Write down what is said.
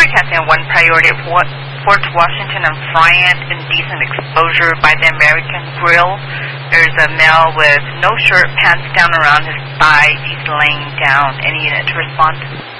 broadcasting one priority of Fort Washington and Bryant, indecent exposure by the American Grill. There's a male with no shirt, pants down around his thighs. He's laying down. Any unit to respond?